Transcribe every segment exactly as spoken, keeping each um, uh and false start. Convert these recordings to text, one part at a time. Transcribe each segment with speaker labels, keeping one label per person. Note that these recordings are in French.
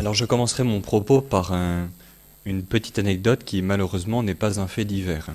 Speaker 1: Alors je commencerai mon propos par un- une petite anecdote qui malheureusement n'est pas un fait divers.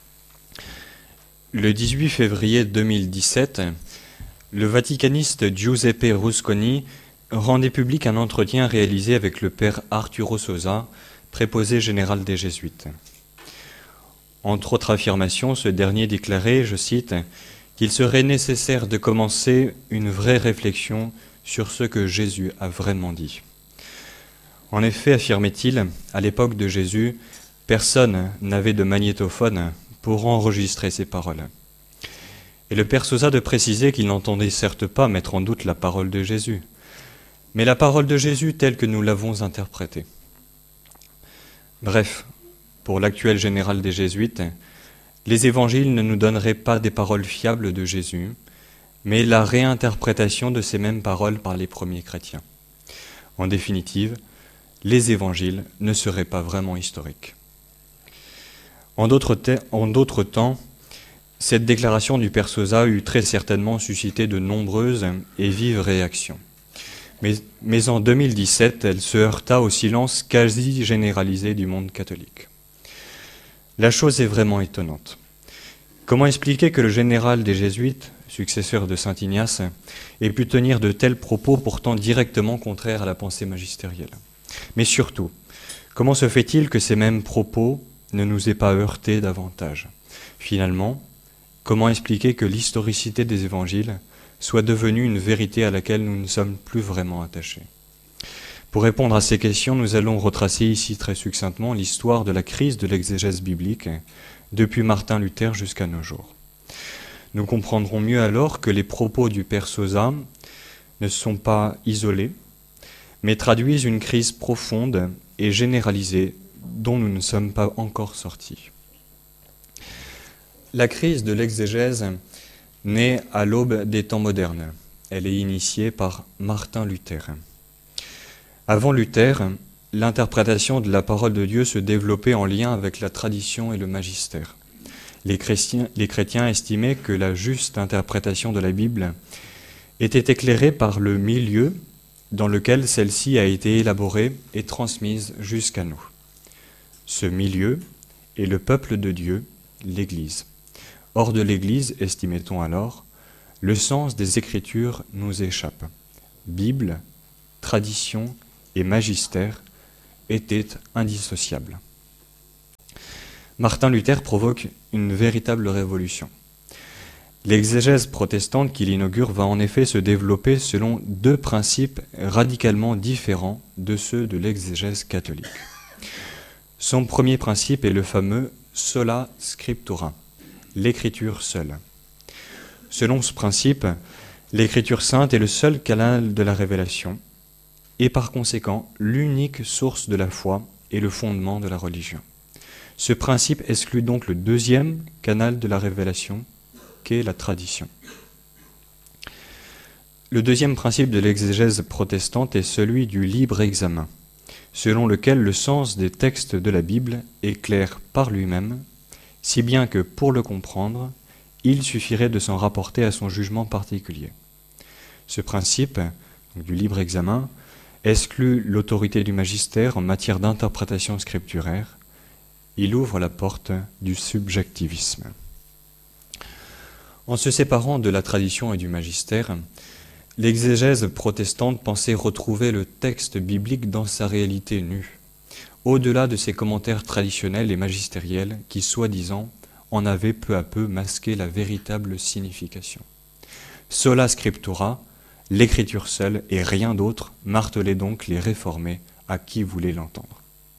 Speaker 1: Le dix-huit février deux mille dix-sept, le vaticaniste Giuseppe Rusconi rendait public un entretien réalisé avec le père Arturo Sosa, préposé général des Jésuites. Entre autres affirmations, ce dernier déclarait, je cite, qu'il serait nécessaire de commencer une vraie réflexion sur ce que Jésus a vraiment dit. En effet, affirmait-il, à l'époque de Jésus, personne n'avait de magnétophone pour enregistrer ses paroles. Et le père Sosa de préciser qu'il n'entendait certes pas mettre en doute la parole de Jésus, mais la parole de Jésus telle que nous l'avons interprétée. Bref, pour l'actuel général des Jésuites, les évangiles ne nous donneraient pas des paroles fiables de Jésus, mais la réinterprétation de ces mêmes paroles par les premiers chrétiens. En définitive, les évangiles ne seraient pas vraiment historiques. En d'autres, te- en d'autres temps, cette déclaration du père Sosa eut très certainement suscité de nombreuses et vives réactions. Mais, mais en deux mille dix-sept, elle se heurta au silence quasi généralisé du monde catholique. La chose est vraiment étonnante. Comment expliquer que le général des Jésuites, successeur de saint Ignace, ait pu tenir de tels propos pourtant directement contraires à la pensée magistérielle ? Mais surtout, comment se fait-il que ces mêmes propos ne nous aient pas heurtés davantage ? Finalement, comment expliquer que l'historicité des évangiles soit devenue une vérité à laquelle nous ne sommes plus vraiment attachés ? Pour répondre à ces questions, nous allons retracer ici très succinctement l'histoire de la crise de l'exégèse biblique depuis Martin Luther jusqu'à nos jours. Nous comprendrons mieux alors que les propos du père Sosa ne sont pas isolés, mais traduisent une crise profonde et généralisée dont nous ne sommes pas encore sortis. La crise de l'exégèse naît à l'aube des temps modernes. Elle est initiée par Martin Luther. Avant Luther, l'interprétation de la parole de Dieu se développait en lien avec la tradition et le magistère. Les chrétiens, les chrétiens estimaient que la juste interprétation de la Bible était éclairée par le milieu dans lequel celle-ci a été élaborée et transmise jusqu'à nous. Ce milieu est le peuple de Dieu, l'Église. Hors de l'Église, estimait-on alors, le sens des Écritures nous échappe. Bible, tradition et magistère étaient indissociables. Martin Luther provoque une véritable révolution. L'exégèse protestante qu'il inaugure va en effet se développer selon deux principes radicalement différents de ceux de l'exégèse catholique. Son premier principe est le fameux sola scriptura, l'écriture seule. Selon ce principe, l'écriture sainte est le seul canal de la révélation et par conséquent l'unique source de la foi et le fondement de la religion. Ce principe exclut donc le deuxième canal de la révélation, qu'est la tradition. Le deuxième principe de l'exégèse protestante est celui du libre examen, selon lequel le sens des textes de la Bible est clair par lui-même, si bien que pour le comprendre, il suffirait de s'en rapporter à son jugement particulier. Ce principe, donc du libre examen, exclut l'autorité du magistère en matière d'interprétation scripturaire. Il ouvre la porte du subjectivisme. En se séparant de la tradition et du magistère, l'exégèse protestante pensait retrouver le texte biblique dans sa réalité nue, au-delà de ses commentaires traditionnels et magistériels qui, soi-disant, en avaient peu à peu masqué la véritable signification. Sola scriptura, l'écriture seule et rien d'autre, martelaient donc les réformés à qui voulaient l'entendre.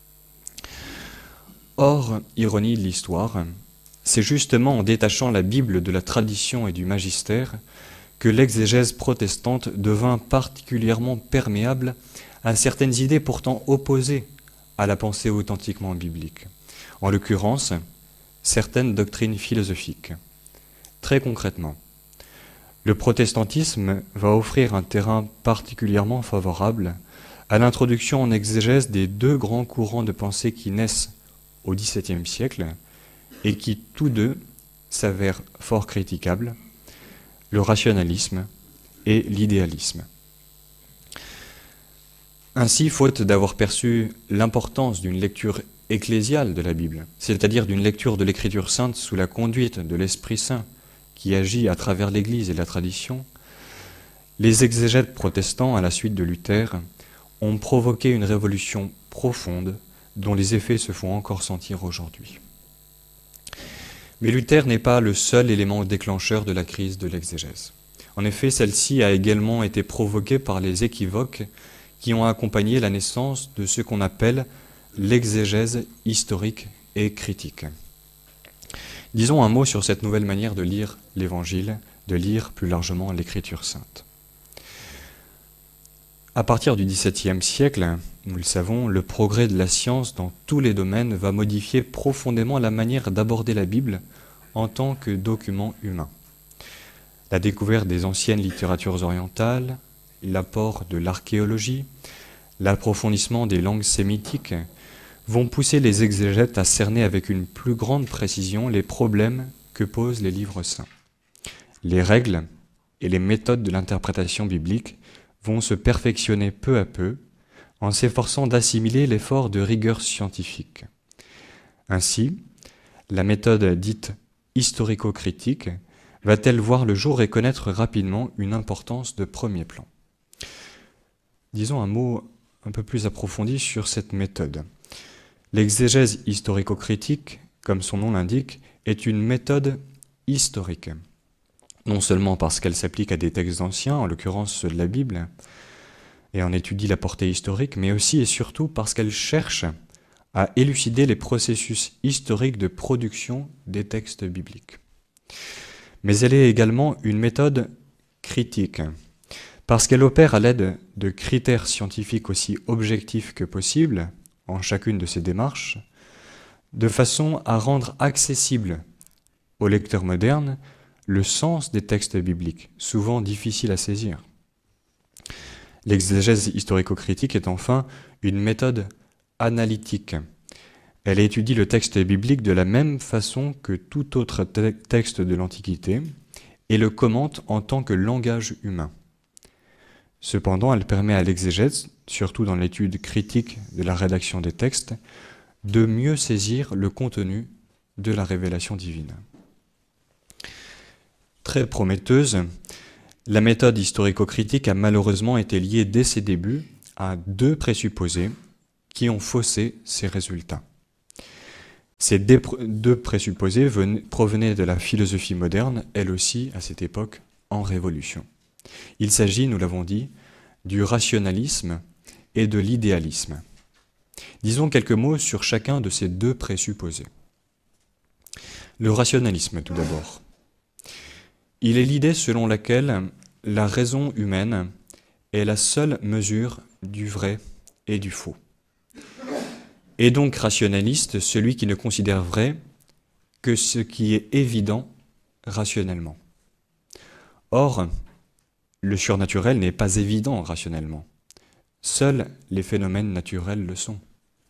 Speaker 1: Or, ironie de l'histoire, c'est justement en détachant la Bible de la tradition et du magistère que l'exégèse protestante devint particulièrement perméable à certaines idées pourtant opposées à la pensée authentiquement biblique, en l'occurrence certaines doctrines philosophiques. Très concrètement, le protestantisme va offrir un terrain particulièrement favorable à l'introduction en exégèse des deux grands courants de pensée qui naissent au dix-septième siècle et qui, tous deux, s'avèrent fort critiquables, le rationalisme et l'idéalisme. Ainsi, faute d'avoir perçu l'importance d'une lecture ecclésiale de la Bible, c'est-à-dire d'une lecture de l'Écriture sainte sous la conduite de l'Esprit Saint qui agit à travers l'Église et la tradition, les exégètes protestants, à la suite de Luther, ont provoqué une révolution profonde dont les effets se font encore sentir aujourd'hui. Mais Luther n'est pas le seul élément déclencheur de la crise de l'exégèse. En effet, celle-ci a également été provoquée par les équivoques qui ont accompagné la naissance de ce qu'on appelle l'exégèse historique et critique. Disons un mot sur cette nouvelle manière de lire l'Évangile, de lire plus largement l'Écriture sainte. À partir du dix-septième siècle, nous le savons, le progrès de la science dans tous les domaines va modifier profondément la manière d'aborder la Bible en tant que document humain. La découverte des anciennes littératures orientales, l'apport de l'archéologie, l'approfondissement des langues sémitiques vont pousser les exégètes à cerner avec une plus grande précision les problèmes que posent les livres saints. Les règles et les méthodes de l'interprétation biblique vont se perfectionner peu à peu en s'efforçant d'assimiler l'effort de rigueur scientifique. Ainsi, la méthode dite historico-critique va-t-elle voir le jour et connaître rapidement une importance de premier plan. Disons un mot un peu plus approfondi sur cette méthode. L'exégèse historico-critique, comme son nom l'indique, est une méthode historique. Non seulement parce qu'elle s'applique à des textes anciens, en l'occurrence ceux de la Bible, et en étudie la portée historique, mais aussi et surtout parce qu'elle cherche à élucider les processus historiques de production des textes bibliques. Mais elle est également une méthode critique, parce qu'elle opère à l'aide de critères scientifiques aussi objectifs que possible, en chacune de ses démarches, de façon à rendre accessible aux lecteurs modernes le sens des textes bibliques, souvent difficiles à saisir. L'exégèse historico-critique est enfin une méthode analytique. Elle étudie le texte biblique de la même façon que tout autre te- texte de l'Antiquité et le commente en tant que langage humain. Cependant, elle permet à l'exégèse, surtout dans l'étude critique de la rédaction des textes, de mieux saisir le contenu de la révélation divine. Très prometteuse, la méthode historico-critique a malheureusement été liée dès ses débuts à deux présupposés qui ont faussé ses résultats. Ces deux présupposés provenaient de la philosophie moderne, elle aussi, à cette époque, en révolution. Il s'agit, nous l'avons dit, du rationalisme et de l'idéalisme. Disons quelques mots sur chacun de ces deux présupposés. Le rationalisme, tout d'abord. Il est l'idée selon laquelle la raison humaine est la seule mesure du vrai et du faux. Et donc rationaliste, celui qui ne considère vrai que ce qui est évident rationnellement. Or, le surnaturel n'est pas évident rationnellement. Seuls les phénomènes naturels le sont.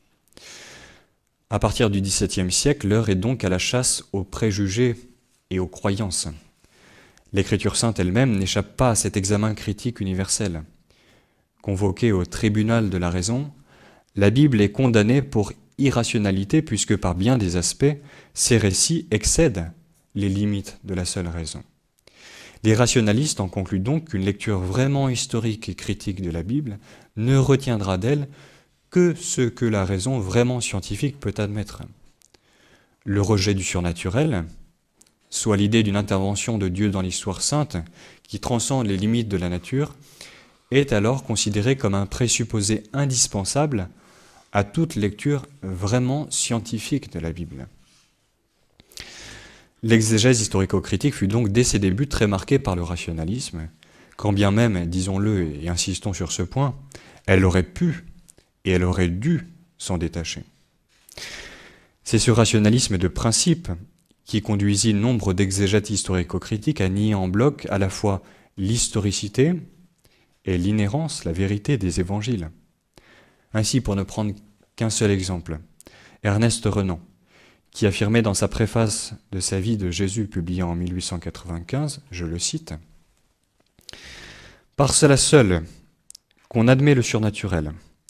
Speaker 1: À partir du dix-septième siècle, l'heure est donc à la chasse aux préjugés et aux croyances. L'Écriture sainte elle-même n'échappe pas à cet examen critique universel. Convoquée au tribunal de la raison, la Bible est condamnée pour irrationalité puisque par bien des aspects, ces récits excèdent les limites de la seule raison. Les rationalistes en concluent donc qu'une lecture vraiment historique et critique de la Bible ne retiendra d'elle que ce que la raison vraiment scientifique peut admettre. Le rejet du surnaturel, soit l'idée d'une intervention de Dieu dans l'histoire sainte qui transcende les limites de la nature, est alors considéré comme un présupposé indispensable à toute lecture vraiment scientifique de la Bible. L'exégèse historico-critique fut donc dès ses débuts très marquée par le rationalisme, quand bien même, disons-le et insistons sur ce point, elle aurait pu et elle aurait dû s'en détacher. C'est ce rationalisme de principe qui conduisit nombre d'exégètes historico-critiques à nier en bloc à la fois l'historicité et l'inhérence, la vérité des évangiles. Ainsi, pour ne prendre qu'un seul exemple, Ernest Renan, qui affirmait dans sa préface de sa vie de Jésus publiée en mille huit cent quatre-vingt-quinze, je le cite, « Par cela seul qu'on admet le surnaturel,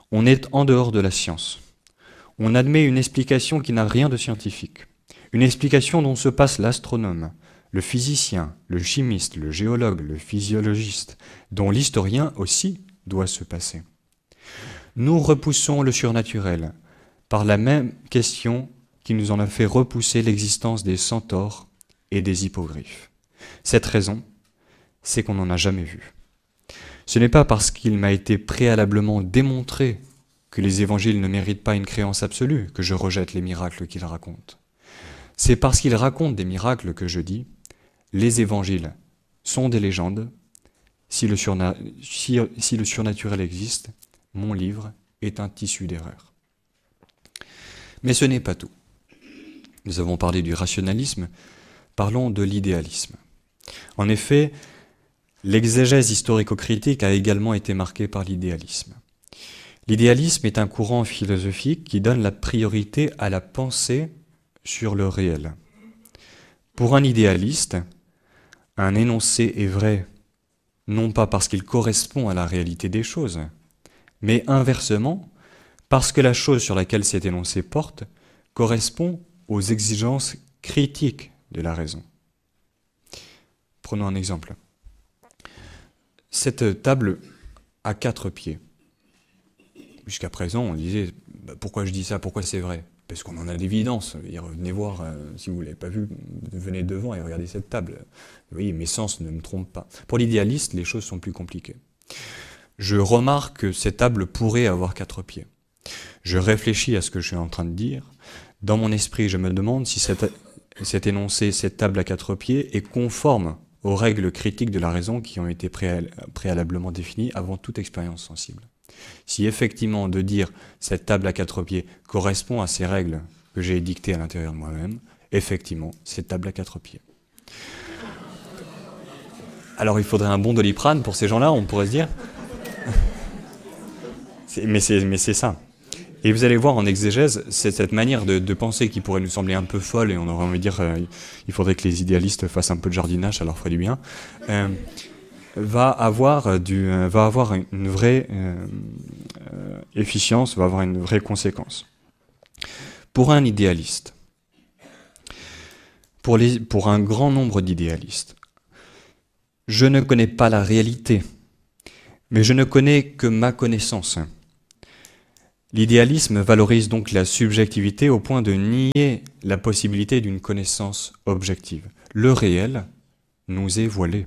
Speaker 1: On est en dehors de la science. On admet une explication qui n'a rien de scientifique, une explication dont se passe l'astronome, le physicien, le chimiste, le géologue, le physiologiste, dont l'historien aussi doit se passer. Nous repoussons le surnaturel par la même question qui nous en a fait repousser l'existence des centaures et des hippogriffes. Cette raison, c'est qu'on n'en a jamais vu. Ce n'est pas parce qu'il m'a été préalablement démontré que les évangiles ne méritent pas une créance absolue que je rejette les miracles qu'ils racontent. C'est parce qu'ils racontent des miracles que je dis « les évangiles sont des légendes, si le, surna- si, si le surnaturel existe, mon livre est un tissu d'erreurs. » Mais ce n'est pas tout. Nous avons parlé du rationalisme, parlons de l'idéalisme. En effet, l'exégèse historico-critique a également été marquée par l'idéalisme. L'idéalisme est un courant philosophique qui donne la priorité à la pensée sur le réel. Pour un idéaliste, un énoncé est vrai, non pas parce qu'il correspond à la réalité des choses, mais inversement, parce que la chose sur laquelle cet énoncé porte correspond aux exigences critiques de la raison. Prenons un exemple. Cette table a quatre pieds. Jusqu'à présent, on disait bah, « pourquoi je dis ça, pourquoi c'est vrai ?» Parce qu'on en a l'évidence. Venez voir, euh, si vous ne l'avez pas vu, venez devant et regardez cette table. Vous voyez, mes sens ne me trompent pas. Pour l'idéaliste, les choses sont plus compliquées. Je remarque que cette table pourrait avoir quatre pieds. Je réfléchis à ce que je suis en train de dire. Dans mon esprit, je me demande si cette, cet énoncé, cette table à quatre pieds, est conforme aux règles critiques de la raison qui ont été préalablement définies avant toute expérience sensible. Si effectivement de dire cette table à quatre pieds correspond à ces règles que j'ai dictées à l'intérieur de moi-même, effectivement, cette table à quatre pieds. Alors il faudrait un bon Doliprane pour ces gens-là, on pourrait se dire. C'est, mais, c'est, mais c'est ça. Et vous allez voir en exégèse, c'est cette manière de, de penser qui pourrait nous sembler un peu folle, et on aurait envie de dire euh, il faudrait que les idéalistes fassent un peu de jardinage, ça leur ferait du bien, euh, va avoir, du, euh, va avoir une vraie euh, euh, efficience, va avoir une vraie conséquence. Pour un idéaliste, pour, les, pour un grand nombre d'idéalistes, je ne connais pas la réalité, mais je ne connais que ma connaissance. L'idéalisme valorise donc la subjectivité au point de nier la possibilité d'une connaissance objective. Le réel nous est voilé.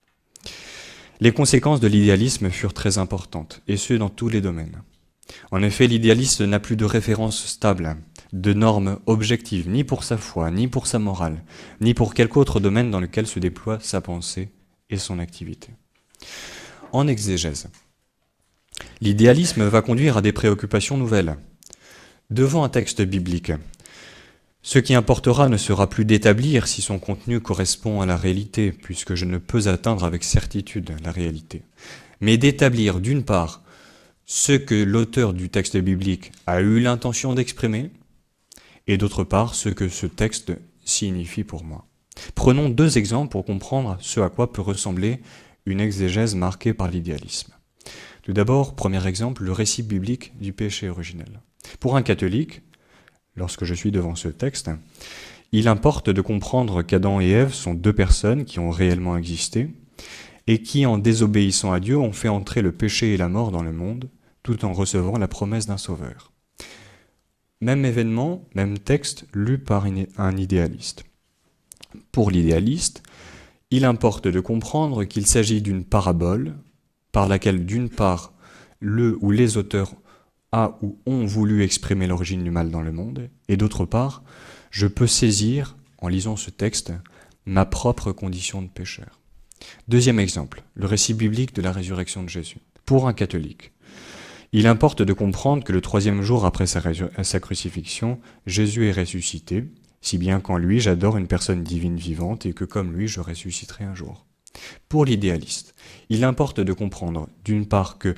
Speaker 1: Les conséquences de l'idéalisme furent très importantes, et ce dans tous les domaines. En effet, l'idéaliste n'a plus de référence stable, de normes objectives, ni pour sa foi, ni pour sa morale, ni pour quelque autre domaine dans lequel se déploie sa pensée et son activité. En exégèse, l'idéalisme va conduire à des préoccupations nouvelles. Devant un texte biblique, ce qui importera ne sera plus d'établir si son contenu correspond à la réalité, puisque je ne peux atteindre avec certitude la réalité, mais d'établir d'une part ce que l'auteur du texte biblique a eu l'intention d'exprimer, et d'autre part ce que ce texte signifie pour moi. Prenons deux exemples pour comprendre ce à quoi peut ressembler une exégèse marquée par l'idéalisme. Tout d'abord, premier exemple, le récit biblique du péché originel. Pour un catholique, lorsque je suis devant ce texte, il importe de comprendre qu'Adam et Ève sont deux personnes qui ont réellement existé et qui, en désobéissant à Dieu, ont fait entrer le péché et la mort dans le monde, tout en recevant la promesse d'un sauveur. Même événement, même texte, lu par un idéaliste. Pour l'idéaliste, il importe de comprendre qu'il s'agit d'une parabole par laquelle, d'une part, le ou les auteurs a ou ont voulu exprimer l'origine du mal dans le monde, et d'autre part, je peux saisir, en lisant ce texte, ma propre condition de pécheur. Deuxième exemple, le récit biblique de la résurrection de Jésus. Pour un catholique, il importe de comprendre que le troisième jour après sa, résur- sa crucifixion, Jésus est ressuscité, si bien qu'en lui j'adore une personne divine vivante et que comme lui je ressusciterai un jour. Pour l'idéaliste, il importe de comprendre, d'une part, que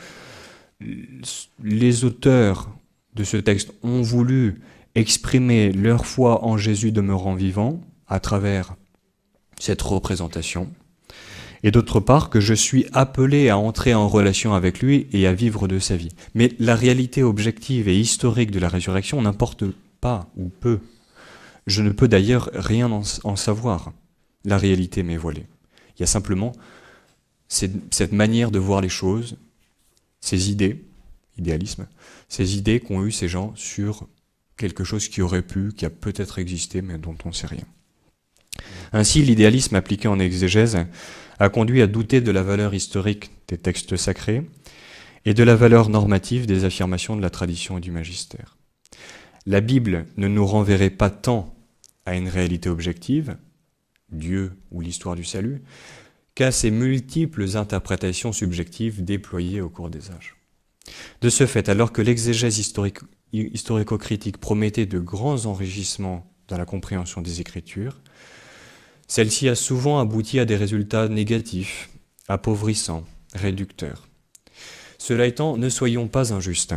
Speaker 1: les auteurs de ce texte ont voulu exprimer leur foi en Jésus demeurant vivant à travers cette représentation, et d'autre part que je suis appelé à entrer en relation avec lui et à vivre de sa vie. Mais la réalité objective et historique de la résurrection n'importe pas ou peu. Je ne peux d'ailleurs rien en, en savoir. La réalité m'est voilée. Il y a simplement cette, cette manière de voir les choses, ces idées, idéalisme, ces idées qu'ont eues ces gens sur quelque chose qui aurait pu, qui a peut-être existé, mais dont on ne sait rien. Ainsi, l'idéalisme appliqué en exégèse a conduit à douter de la valeur historique des textes sacrés et de la valeur normative des affirmations de la tradition et du magistère. La Bible ne nous renverrait pas tant à une réalité objective, Dieu ou l'histoire du salut, qu'à ces multiples interprétations subjectives déployées au cours des âges. De ce fait, alors que l'exégèse historique, historico-critique promettait de grands enrichissements dans la compréhension des Écritures, celle-ci a souvent abouti à des résultats négatifs, appauvrissants, réducteurs. Cela étant, ne soyons pas injustes.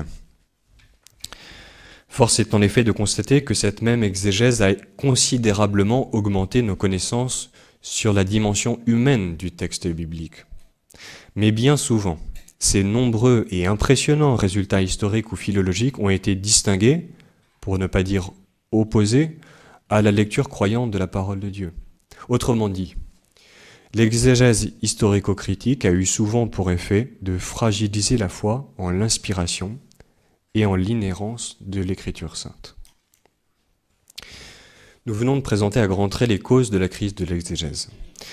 Speaker 1: Force est en effet de constater que cette même exégèse a considérablement augmenté nos connaissances sur la dimension humaine du texte biblique. Mais bien souvent, ces nombreux et impressionnants résultats historiques ou philologiques ont été distingués, pour ne pas dire opposés, à la lecture croyante de la parole de Dieu. Autrement dit, l'exégèse historico-critique a eu souvent pour effet de fragiliser la foi en l'inspiration et en l'inhérence de l'Écriture sainte. Nous venons de présenter à grands traits les causes de la crise de l'exégèse.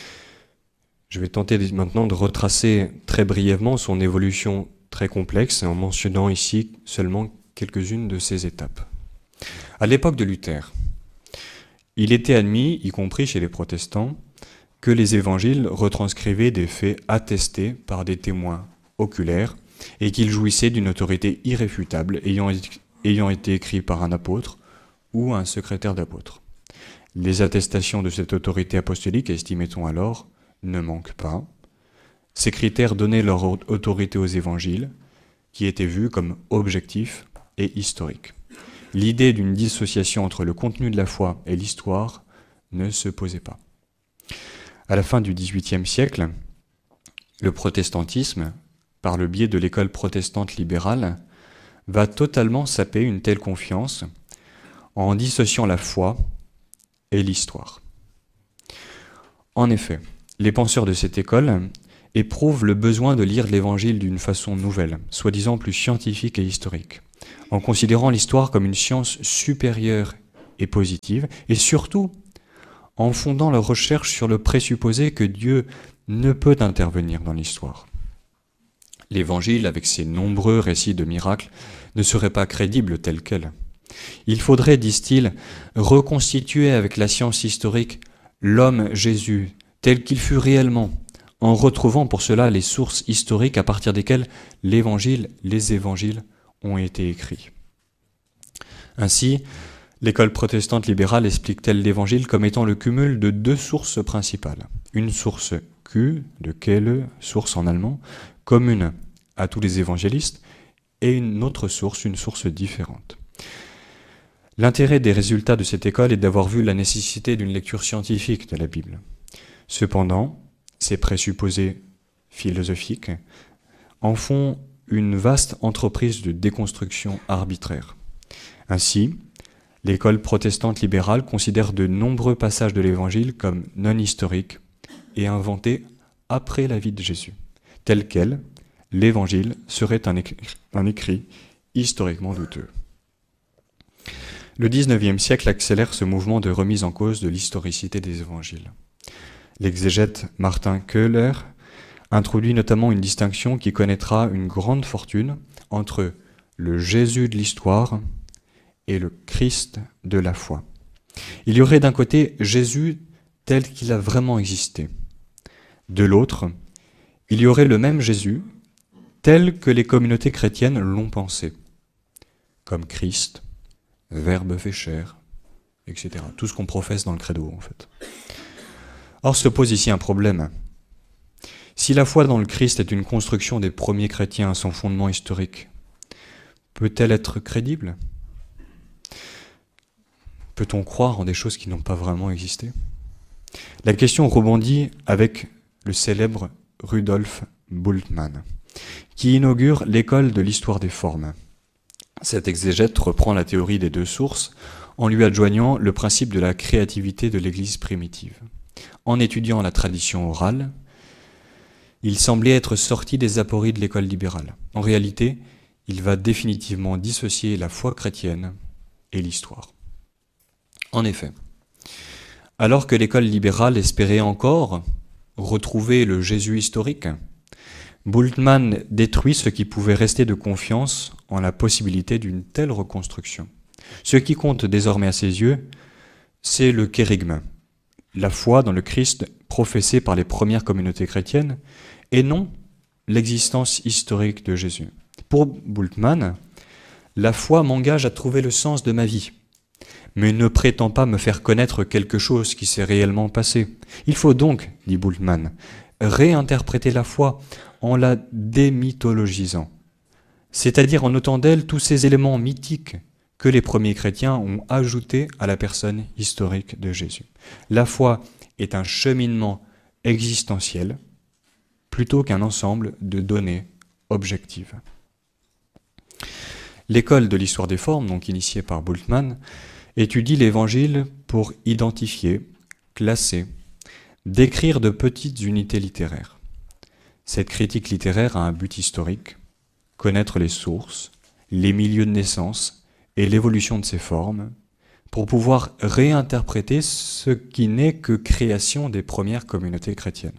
Speaker 1: Je vais tenter maintenant de retracer très brièvement son évolution très complexe en mentionnant ici seulement quelques-unes de ces étapes. À l'époque de Luther, il était admis, y compris chez les protestants, que les évangiles retranscrivaient des faits attestés par des témoins oculaires et qu'ils jouissaient d'une autorité irréfutable ayant, ayant été écrits par un apôtre ou un secrétaire d'apôtre. Les attestations de cette autorité apostolique, estimait-on alors, ne manquent pas. Ces critères donnaient leur autorité aux évangiles, qui étaient vus comme objectifs et historiques. L'idée d'une dissociation entre le contenu de la foi et l'histoire ne se posait pas. À la fin du dix-huitième siècle, le protestantisme, par le biais de l'école protestante libérale, va totalement saper une telle confiance en dissociant la foi et l'histoire. En effet, les penseurs de cette école éprouvent le besoin de lire l'Évangile d'une façon nouvelle, soi-disant plus scientifique et historique, en considérant l'histoire comme une science supérieure et positive, et surtout en fondant leurs recherches sur le présupposé que Dieu ne peut intervenir dans l'histoire. L'Évangile, avec ses nombreux récits de miracles, ne serait pas crédible tel quel. Il faudrait, disent-ils, reconstituer avec la science historique l'homme Jésus tel qu'il fut réellement, en retrouvant pour cela les sources historiques à partir desquelles l'Évangile, les évangiles ont été écrits. Ainsi, l'école protestante libérale explique-t-elle l'Évangile comme étant le cumul de deux sources principales. Une source Q, de Quelle, source en allemand, commune à tous les évangélistes, et une autre source, une source différente. L'intérêt des résultats de cette école est d'avoir vu la nécessité d'une lecture scientifique de la Bible. Cependant, ces présupposés philosophiques en font une vaste entreprise de déconstruction arbitraire. Ainsi, l'école protestante libérale considère de nombreux passages de l'Évangile comme non historiques et inventés après la vie de Jésus. Tel quel, l'Évangile serait un écrit, un écrit historiquement douteux. Le dix-neuvième siècle accélère ce mouvement de remise en cause de l'historicité des Évangiles. L'exégète Martin Köhler introduit notamment une distinction qui connaîtra une grande fortune entre le Jésus de l'histoire et le Christ de la foi. Il y aurait d'un côté Jésus tel qu'il a vraiment existé. De l'autre, il y aurait le même Jésus tel que les communautés chrétiennes l'ont pensé, comme Christ, Verbe fait chair, et cetera. Tout ce qu'on professe dans le credo, en fait. Or, se pose ici un problème. Si la foi dans le Christ est une construction des premiers chrétiens à son fondement historique, peut-elle être crédible ? Peut-on croire en des choses qui n'ont pas vraiment existé ? La question rebondit avec le célèbre Rudolf Bultmann, qui inaugure l'école de l'histoire des formes. Cet exégète reprend la théorie des deux sources en lui adjoignant le principe de la créativité de l'Église primitive. En étudiant la tradition orale, il semblait être sorti des apories de l'école libérale. En réalité, il va définitivement dissocier la foi chrétienne et l'histoire. En effet, alors que l'école libérale espérait encore retrouver le Jésus historique, Bultmann détruit ce qui pouvait rester de confiance en la possibilité d'une telle reconstruction. Ce qui compte désormais à ses yeux, c'est le kérygme, la foi dans le Christ professée par les premières communautés chrétiennes, et non l'existence historique de Jésus. Pour Bultmann, la foi m'engage à trouver le sens de ma vie, mais ne prétend pas me faire connaître quelque chose qui s'est réellement passé. Il faut donc, dit Bultmann, réinterpréter la foi en la démythologisant, c'est-à-dire en notant d'elle tous ces éléments mythiques que les premiers chrétiens ont ajoutés à la personne historique de Jésus. La foi est un cheminement existentiel plutôt qu'un ensemble de données objectives. L'école de l'histoire des formes, donc initiée par Bultmann, étudie l'Évangile pour identifier, classer, décrire de petites unités littéraires. Cette critique littéraire a un but historique, connaître les sources, les milieux de naissance et l'évolution de ces formes, pour pouvoir réinterpréter ce qui n'est que création des premières communautés chrétiennes.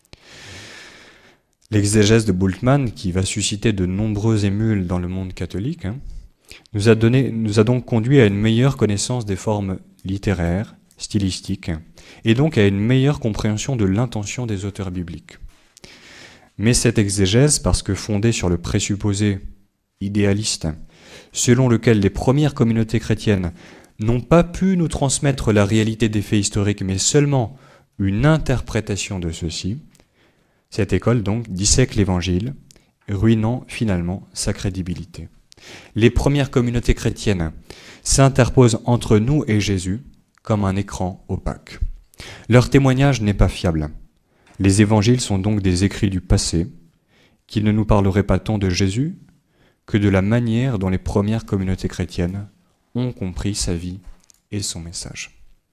Speaker 1: L'exégèse de Bultmann, qui va susciter de nombreux émules dans le monde catholique, hein, nous a donné, nous a donc conduit à une meilleure connaissance des formes littéraires, stylistiques, et donc à une meilleure compréhension de l'intention des auteurs bibliques. Mais cette exégèse, parce que fondée sur le présupposé idéaliste, selon lequel les premières communautés chrétiennes n'ont pas pu nous transmettre la réalité des faits historiques, mais seulement une interprétation de ceux-ci, cette école donc dissèque l'Évangile, ruinant finalement sa crédibilité. Les premières communautés chrétiennes s'interposent entre nous et Jésus comme un écran opaque. Leur témoignage n'est pas fiable. Les évangiles sont donc des écrits du passé qui ne nous parleraient pas tant de Jésus que de la manière dont les premières communautés chrétiennes ont compris sa vie et son message.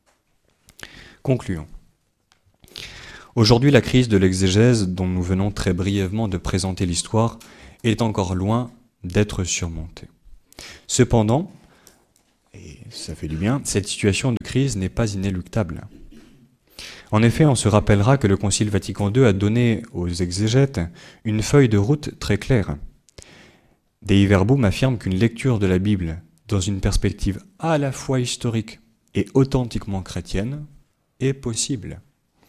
Speaker 1: Concluons. Aujourd'hui, la crise de l'exégèse dont nous venons très brièvement de présenter l'histoire est encore loin d'être surmontée. Cependant, et ça fait du bien, cette situation de crise n'est pas inéluctable. En effet, on se rappellera que le Concile Vatican deux a donné aux exégètes une feuille de route très claire. Dei Verbum affirme qu'une lecture de la Bible dans une perspective à la fois historique et authentiquement chrétienne est possible.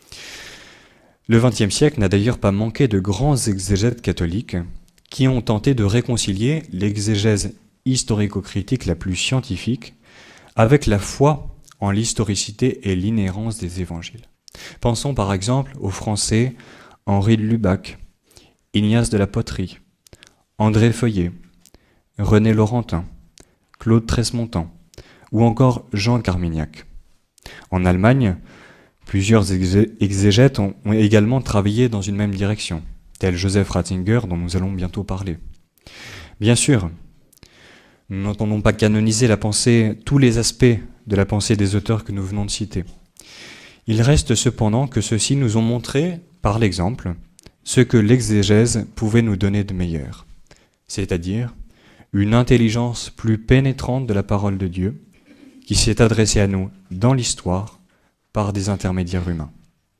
Speaker 1: Le vingtième siècle n'a d'ailleurs pas manqué de grands exégètes catholiques qui ont tenté de réconcilier l'exégèse historico-critique la plus scientifique avec la foi en l'historicité et l'inhérence des évangiles. Pensons par exemple aux Français Henri de Lubac, Ignace de la Poterie, André Feuillet, René Laurentin, Claude Tresmontant ou encore Jean Carmignac. En Allemagne, plusieurs exégètes ont également travaillé dans une même direction, tel Joseph Ratzinger dont nous allons bientôt parler. Bien sûr, nous n'entendons pas canoniser la pensée, tous les aspects de la pensée des auteurs que nous venons de citer. Il reste cependant que ceux-ci nous ont montré, par l'exemple, ce que l'exégèse pouvait nous donner de meilleur, c'est-à-dire une intelligence plus pénétrante de la parole de Dieu qui s'est adressée à nous dans l'histoire par des intermédiaires humains.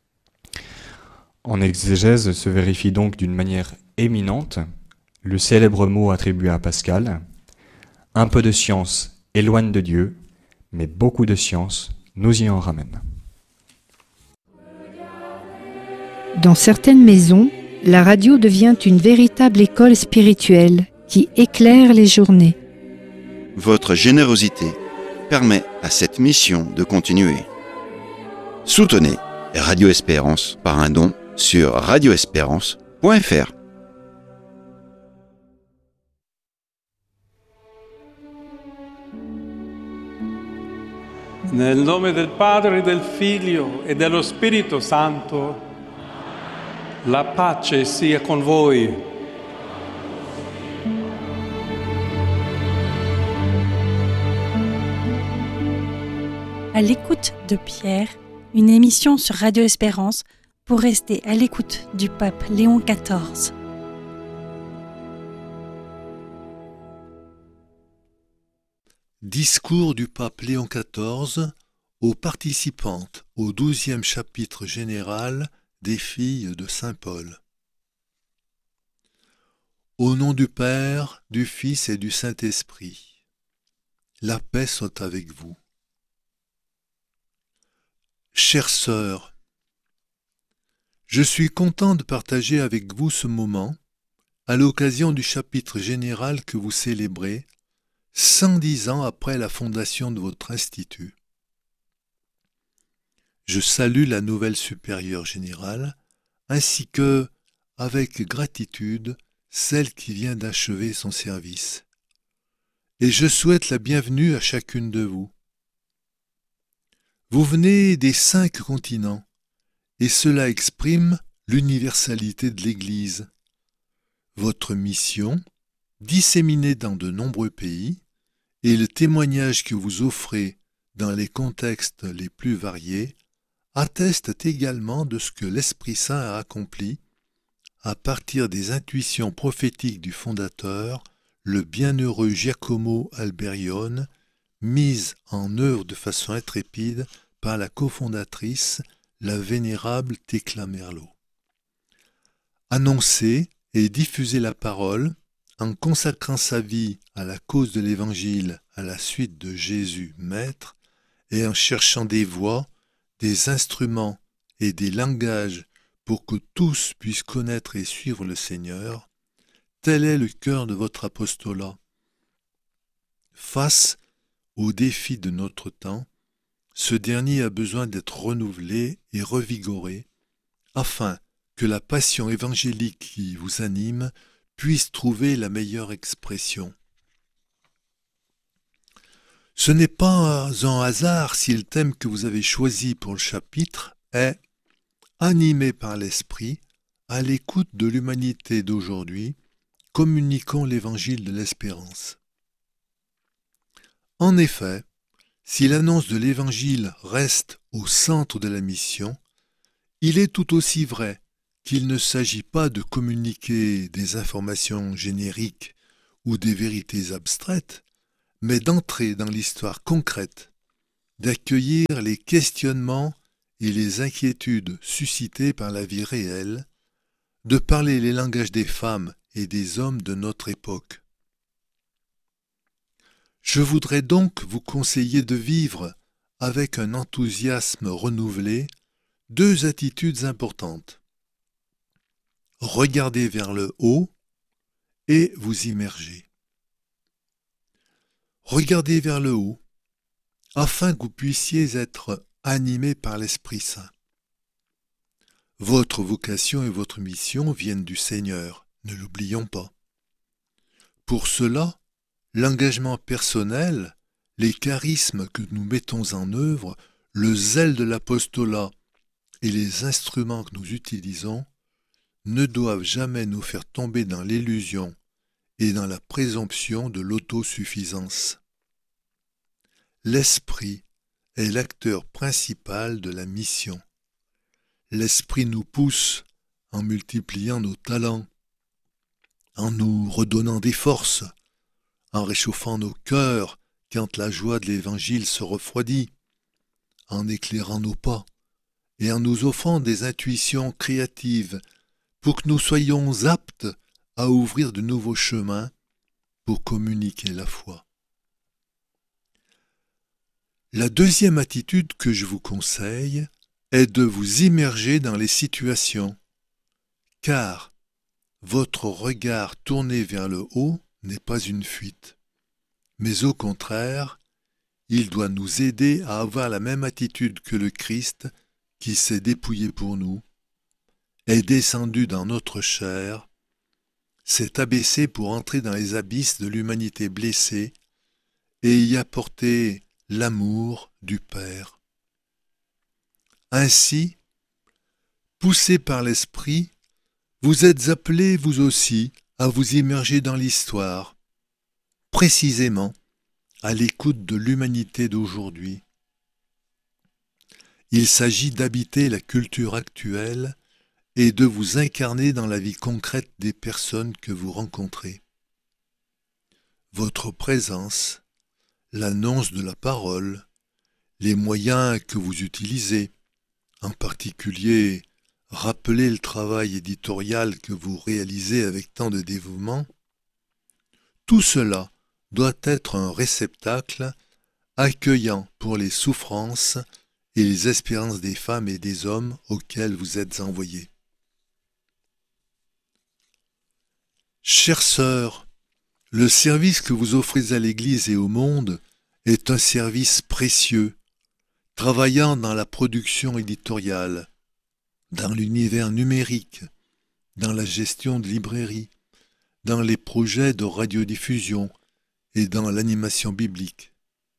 Speaker 1: En exégèse se vérifie donc d'une manière éminente le célèbre mot attribué à Pascal, « Un peu de science éloigne de Dieu, mais beaucoup de science nous y en ramène. »
Speaker 2: Dans certaines maisons, la radio devient une véritable école spirituelle qui éclaire les journées.
Speaker 3: Votre générosité permet à cette mission de continuer. Soutenez Radio Espérance par un don sur radio espérance point f r.
Speaker 4: Nel nome del Padre, del Figlio e dello Spirito Santo. La pace sia con voi.
Speaker 5: À l'écoute de Pierre, une émission sur Radio Espérance pour rester à l'écoute du pape Léon quatorze.
Speaker 6: Discours du pape Léon quatorze aux participantes au douzième chapitre général des filles de Saint Paul. Au nom du Père, du Fils et du Saint-Esprit, la paix soit avec vous. Chères sœurs, je suis content de partager avec vous ce moment à l'occasion du chapitre général que vous célébrez cent dix ans après la fondation de votre institut. Je salue la nouvelle supérieure générale, ainsi que, avec gratitude, celle qui vient d'achever son service. Et je souhaite la bienvenue à chacune de vous. Vous venez des cinq continents, et cela exprime l'universalité de l'Église. Votre mission, disséminée dans de nombreux pays, et le témoignage que vous offrez dans les contextes les plus variés attestent également de ce que l'Esprit Saint a accompli à partir des intuitions prophétiques du fondateur, le bienheureux Giacomo Alberione, mises en œuvre de façon intrépide par la cofondatrice, la vénérable Tecla Merlot. Annoncer et diffuser la parole, en consacrant sa vie à la cause de l'Évangile à la suite de Jésus Maître, et en cherchant des voies, des instruments et des langages pour que tous puissent connaître et suivre le Seigneur, tel est le cœur de votre apostolat. Face aux défis de notre temps, ce dernier a besoin d'être renouvelé et revigoré, afin que la passion évangélique qui vous anime puisse trouver la meilleure expression. Ce n'est pas un hasard si le thème que vous avez choisi pour le chapitre est « Animé par l'Esprit, à l'écoute de l'humanité d'aujourd'hui, communiquons l'évangile de l'espérance ». En effet, si l'annonce de l'évangile reste au centre de la mission, il est tout aussi vrai qu'il ne s'agit pas de communiquer des informations génériques ou des vérités abstraites, mais d'entrer dans l'histoire concrète, d'accueillir les questionnements et les inquiétudes suscitées par la vie réelle, de parler les langages des femmes et des hommes de notre époque. Je voudrais donc vous conseiller de vivre, avec un enthousiasme renouvelé, deux attitudes importantes. Regardez vers le haut et vous immerger. Regardez vers le haut, afin que vous puissiez être animés par l'Esprit Saint. Votre vocation et votre mission viennent du Seigneur, ne l'oublions pas. Pour cela, l'engagement personnel, les charismes que nous mettons en œuvre, le zèle de l'apostolat et les instruments que nous utilisons ne doivent jamais nous faire tomber dans l'illusion et dans la présomption de l'autosuffisance. L'Esprit est l'acteur principal de la mission. L'Esprit nous pousse en multipliant nos talents, en nous redonnant des forces, en réchauffant nos cœurs quand la joie de l'Évangile se refroidit, en éclairant nos pas et en nous offrant des intuitions créatives pour que nous soyons aptes à ouvrir de nouveaux chemins pour communiquer la foi. La deuxième attitude que je vous conseille est de vous immerger dans les situations, car votre regard tourné vers le haut n'est pas une fuite, mais au contraire, il doit nous aider à avoir la même attitude que le Christ qui s'est dépouillé pour nous, est descendu dans notre chair, s'est abaissé pour entrer dans les abysses de l'humanité blessée et y apporter l'amour du Père. Ainsi, poussés par l'Esprit, Vous êtes appelés, vous aussi, à vous immerger dans l'histoire, précisément à l'écoute de l'humanité d'aujourd'hui. Il s'agit d'habiter la culture actuelle et de vous incarner dans la vie concrète des personnes que vous rencontrez. Votre présence, l'annonce de la parole, les moyens que vous utilisez, en particulier rappeler le travail éditorial que vous réalisez avec tant de dévouement, tout cela doit être un réceptacle accueillant pour les souffrances et les espérances des femmes et des hommes auxquels vous êtes envoyés. Chères sœurs, le service que vous offrez à l'Église et au monde est un service précieux, travaillant dans la production éditoriale, dans l'univers numérique, dans la gestion de librairies, dans les projets de radiodiffusion et dans l'animation biblique.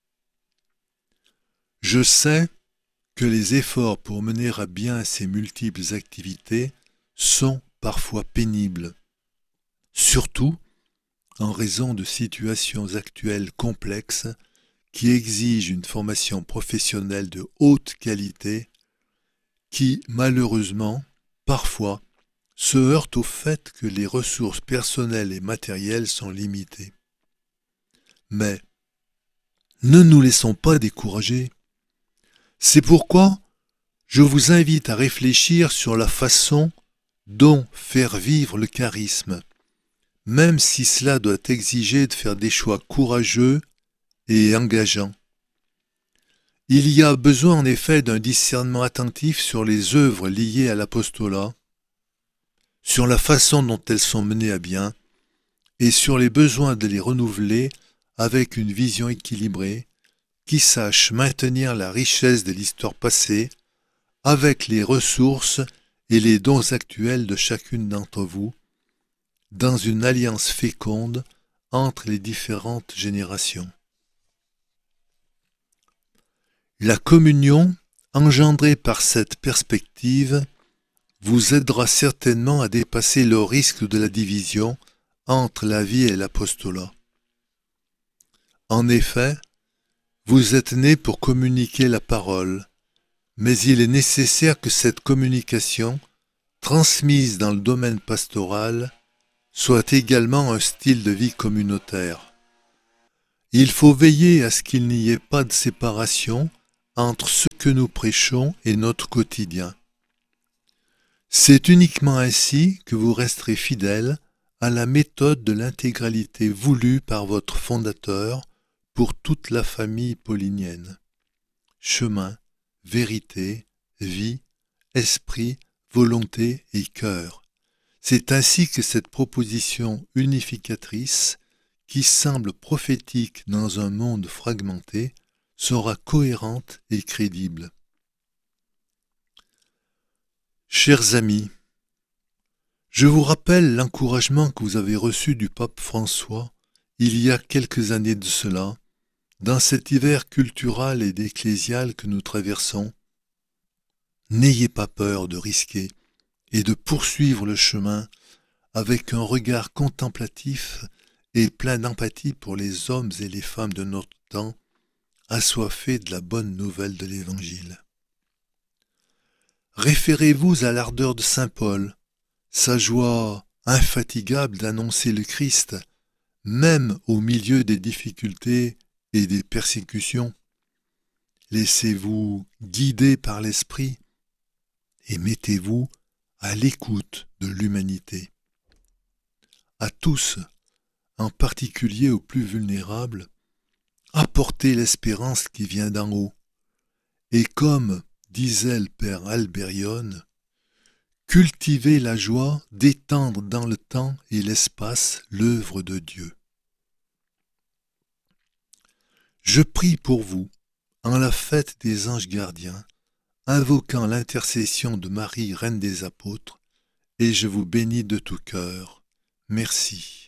Speaker 6: Je sais que les efforts pour mener à bien ces multiples activités sont parfois pénibles, surtout en raison de situations actuelles complexes qui exigent une formation professionnelle de haute qualité qui, malheureusement, parfois, se heurte au fait que les ressources personnelles et matérielles sont limitées. Mais ne nous laissons pas décourager. C'est pourquoi je vous invite à réfléchir sur la façon dont faire vivre le charisme, même si cela doit exiger de faire des choix courageux et engageants. Il y a besoin en effet d'un discernement attentif sur les œuvres liées à l'apostolat, sur la façon dont elles sont menées à bien, et sur les besoins de les renouveler avec une vision équilibrée qui sache maintenir la richesse de l'histoire passée avec les ressources et les dons actuels de chacune d'entre vous, dans une alliance féconde entre les différentes générations. La communion, engendrée par cette perspective, vous aidera certainement à dépasser le risque de la division entre la vie et l'apostolat. En effet, vous êtes nés pour communiquer la parole, mais il est nécessaire que cette communication, transmise dans le domaine pastoral, soit également un style de vie communautaire. Il faut veiller à ce qu'il n'y ait pas de séparation entre ce que nous prêchons et notre quotidien. C'est uniquement ainsi que vous resterez fidèles à la méthode de l'intégralité voulue par votre fondateur pour toute la famille paulinienne. Chemin, vérité, vie, esprit, volonté et cœur. C'est ainsi que cette proposition unificatrice, qui semble prophétique dans un monde fragmenté, sera cohérente et crédible. Chers amis, je vous rappelle l'encouragement que vous avez reçu du pape François il y a quelques années de cela, dans cet hiver culturel et ecclésial que nous traversons. N'ayez pas peur de risquer et de poursuivre le chemin avec un regard contemplatif et plein d'empathie pour les hommes et les femmes de notre temps, assoiffés de la bonne nouvelle de l'Évangile. Référez-vous à l'ardeur de saint Paul, sa joie infatigable d'annoncer le Christ, même au milieu des difficultés et des persécutions. Laissez-vous guider par l'Esprit et mettez-vous à l'écoute de l'humanité. À tous, en particulier aux plus vulnérables, apportez l'espérance qui vient d'en haut. Et comme disait le père Albérion, cultivez la joie d'étendre dans le temps et l'espace l'œuvre de Dieu. Je prie pour vous, en la fête des anges gardiens, invoquant l'intercession de Marie, Reine des Apôtres, et je vous bénis de tout cœur. Merci.